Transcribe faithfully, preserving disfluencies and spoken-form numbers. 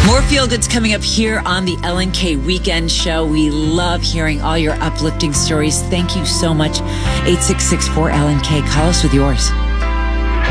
More Feel Goods coming up here on the Ellen K Weekend Show. We love hearing all your uplifting stories. Thank you so much. eight six six four Ellen K. Call us with yours.